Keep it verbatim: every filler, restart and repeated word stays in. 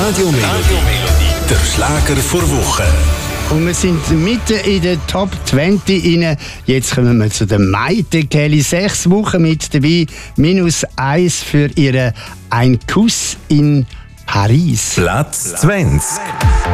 Radio Melodie, der Schlager vor Woche. Und wir sind mitten in der Top zwanzig rein. Jetzt kommen wir zu der Maite Kelly. Sechs Wochen mit dabei, minus eins für ihren Ein Kuss in Paris. Platz zwanzig.